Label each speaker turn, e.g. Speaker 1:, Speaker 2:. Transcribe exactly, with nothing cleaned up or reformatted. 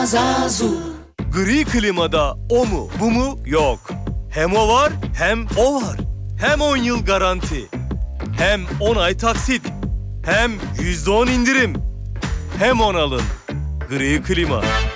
Speaker 1: Zazu.
Speaker 2: Gri klimada o mu bu mu yok. Hem o var hem o var. Hem on yıl garanti. Hem on ay taksit. Hem yüzde on indirim. Hem on alın. Gri klima.